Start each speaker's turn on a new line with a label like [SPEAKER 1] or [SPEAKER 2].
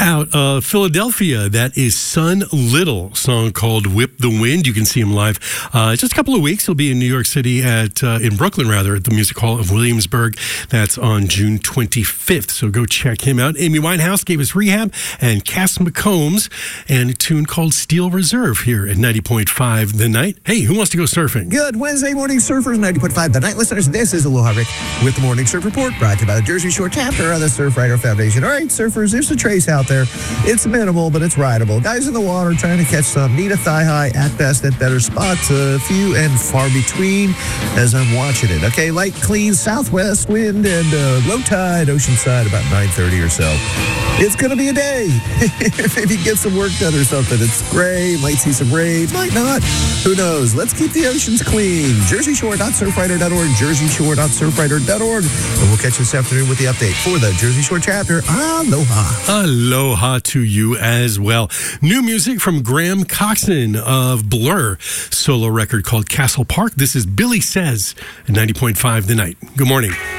[SPEAKER 1] out of Philadelphia. That is Sun Little, song called Whip the Wind. You can see him live just a couple of weeks. He'll be in New York City in Brooklyn, rather, at the Music Hall of Williamsburg. That's on June 25th. So go check him out. Amy Winehouse gave us Rehab, and Cass McCombs, and a tune called Steel Reserve here at 90.5 The Night. Hey, who wants to go surfing?
[SPEAKER 2] Good Wednesday morning, surfers. 90.5 The Night listeners. This is Aloha Rick with the Morning Surf Report, brought to you by the Jersey Shore chapter of the Surfrider Foundation. All right, surfers, there's a trace out there. It's minimal, but it's rideable. Guys in the water trying to catch some. Need a thigh high at best, at better spots. A few and far between as I'm watching it. Okay, light, clean southwest wind and low tide, ocean side about 9:30 or so. It's going to be a day. Maybe get some work done or something. It's gray. Might see some rain. Might not. Who knows? Let's keep the oceans clean. JerseyShore.surfrider.org. JerseyShore.surfrider.org. And we'll catch you this afternoon with the update for the Jersey Shore chapter. Aloha.
[SPEAKER 1] Aloha to you as well. New music from Graham Coxon of Blur. Solo record called Castle Park. This is Billy Says at 90.5 The Night. Good morning.